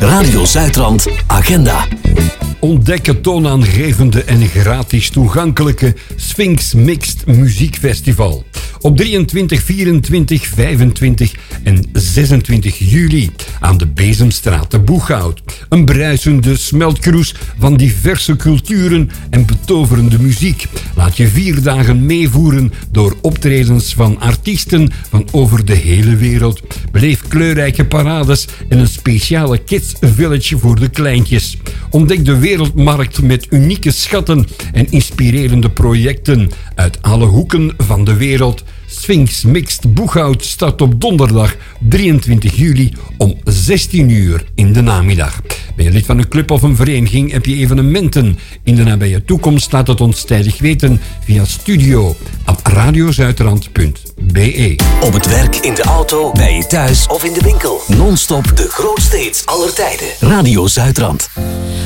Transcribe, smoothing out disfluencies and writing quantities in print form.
Radio Zuidrand Agenda. Ontdek het toonaangevende en gratis toegankelijke Sphinx Mixed Muziekfestival. Op 23, 24, 25 en 26 juli aan de Bezemstraat te Boeghout. Een bruisende smeltkroes van diverse culturen en betoverende muziek. Laat je 4 dagen meevoeren door optredens van artiesten van over de hele wereld. Beleef kleurrijke parades en een speciale Kids Village voor de kleintjes. Ontdek de wereldmarkt met unieke schatten en inspirerende projecten uit alle hoeken van de wereld. Sphinx Mixed Boeghout start op donderdag 23 juli om 16 uur in de namiddag. Ben je lid van een club of een vereniging? Heb je evenementen in de nabije toekomst? Laat het ons tijdig weten via studio@radiozuidrand.be. Op het werk, in de auto, bij je thuis of in de winkel. Non-stop de grootste hits aller tijden. Radio Zuidrand.